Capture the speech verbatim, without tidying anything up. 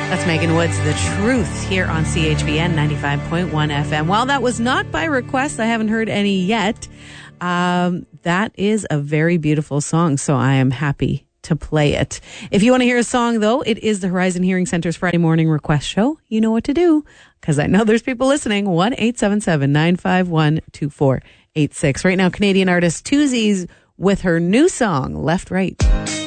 That's Megan Woods, The Truth, here on C H B N ninety-five point one F M. While that was not by request, I haven't heard any yet. Um, that is a very beautiful song, so I am happy to play it. If you want to hear a song, though, it is the Horizon Hearing Center's Friday morning request show. You know what to do, because I know there's people listening. one eight seven seven, nine five one, two four eight six. Right now, Canadian artist Tuzi's with her new song, Left Right.